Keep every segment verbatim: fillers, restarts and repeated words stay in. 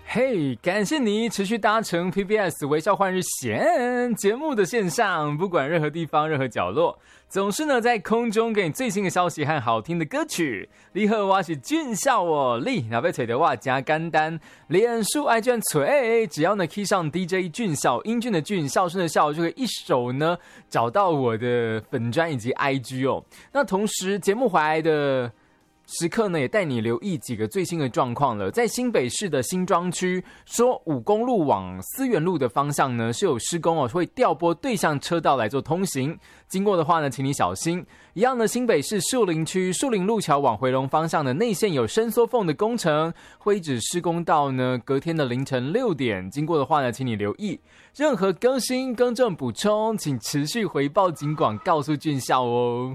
嘿、hey, 感谢你持续搭乘 P B S 微笑换日线节目的线上，不管任何地方任何角落，总是呢在空中给你最新的消息和好听的歌曲。你好，我是俊孝哦，你若要找到我真简单，脸书爱卷锤，只要呢 key 上 D J 俊孝，英俊的俊，孝顺的孝，就可以一手呢找到我的粉专以及 I G 哦。那同时节目回来的时刻呢，也带你留意几个最新的状况了。在新北市的新庄区，说五公路往思源路的方向呢是有施工哦，会调拨对向车道来做通行。经过的话呢，请你小心。一样的，新北市树林区树林路桥往回龙方向的内线有伸缩缝的工程，会一直施工到呢隔天的凌晨六点。经过的话呢，请你留意。任何更新、更正、补充，请持续回报警广，告诉俊孝哦。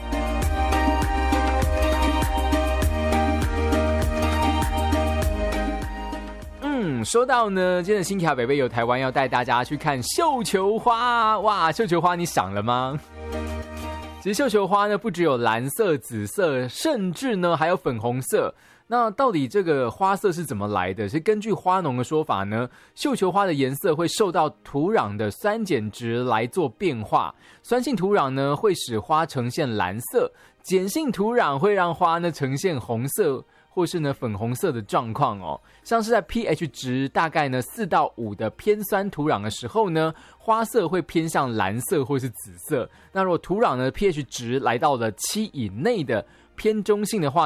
嗯，说到呢，今天的新卡北北有台湾要带大家去看绣球花，哇，绣球花你赏了吗？其实绣球花呢，不只有蓝色、紫色，甚至呢还有粉红色。那到底这个花色是怎么来的？是根据花农的说法呢，绣球花的颜色会受到土壤的酸碱值来做变化，酸性土壤呢会使花呈现蓝色，碱性土壤会让花呢呈现红色或是呢粉红色的状况哦。像是在 pH 值大概呢四到五的偏酸土壤的时候呢，花色会偏向蓝色或是紫色。那如果土壤呢 pH 值来到了七以内的偏中性的话，